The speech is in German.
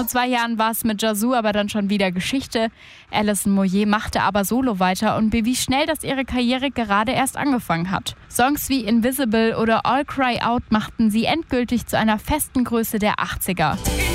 2 Jahren war es mit Yazoo aber dann schon wieder Geschichte. Alison Moyet machte aber solo weiter und bewies schnell, dass ihre Karriere gerade erst angefangen hat. Songs wie Invisible oder All Cry Out machten sie endgültig zu einer festen Größe der 80er.